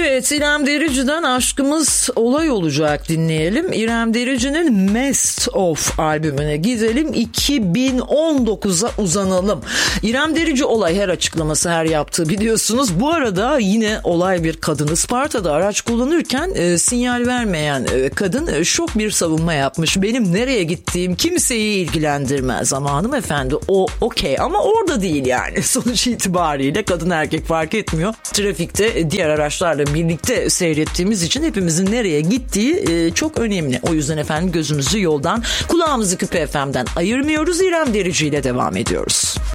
Evet, İrem Derici'den Aşkımız Olay Olacak dinleyelim. İrem Derici'nin Mest Of albümüne gidelim. 2019'a uzanalım. İrem Derici olay her açıklaması, her yaptığı biliyorsunuz. Bu arada yine olay bir kadın. Isparta'da araç kullanırken sinyal vermeyen kadın şok bir savunma yapmış. Benim nereye gittiğim kimseyi ilgilendirmez ama hanımefendi o okey ama orada değil yani. Sonuç itibariyle kadın erkek fark etmiyor. Trafikte diğer araçlarla birlikte seyrettiğimiz için hepimizin nereye gittiği çok önemli. O yüzden efendim gözümüzü yoldan, kulağımızı Küpe FM'den ayırmıyoruz. İrem Derici ile devam ediyoruz.